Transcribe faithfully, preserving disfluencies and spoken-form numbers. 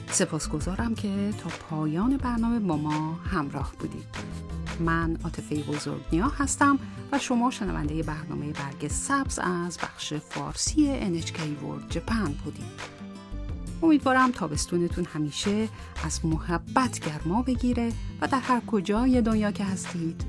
سپاسگزارم که تا پایان برنامه با ما همراه بودید. من عاطفه بزرگنیا هستم و شما شنونده برنامه برگ سبز از بخش فارسی ان اچ کی World Japan بودید. امیدوارم تابستونتون همیشه از محبت گرما بگیره و در هر کجای دنیا که هستید